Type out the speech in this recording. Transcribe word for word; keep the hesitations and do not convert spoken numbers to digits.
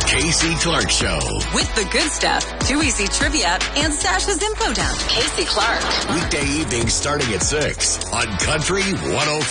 Casey Clark Show. With the good stuff, Too Easy Trivia, and Sasha's Info Dump. Casey Clark. Weekday evenings starting at six on Country one oh